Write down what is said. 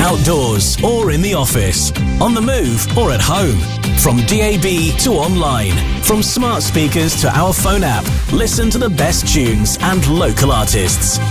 outdoors or in the office, on the move or at home. From DAB to online, from smart speakers to our phone app, listen to the best tunes and local artists.